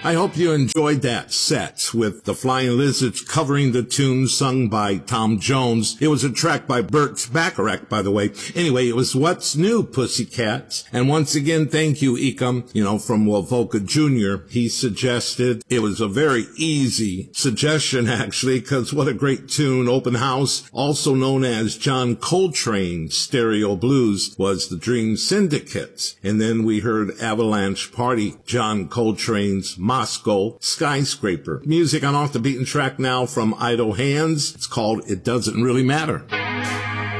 I hope you enjoyed that set with the Flying Lizards covering the tune sung by Tom Jones. It was a track by Burt Bacharach, by the way. Anyway, it was What's New, Pussycats. And once again, thank you, Ecom, from Wovoka Jr. He suggested, it was a very easy suggestion, actually, because what a great tune. Open House, also known as John Coltrane's Stereo Blues, was the Dream Syndicate. And then we heard Avalanche Party, John Coltrane's Moscow Skyscraper. Music on Off the Beaten Track now from Idle Hands. It's called It Doesn't Really Matter.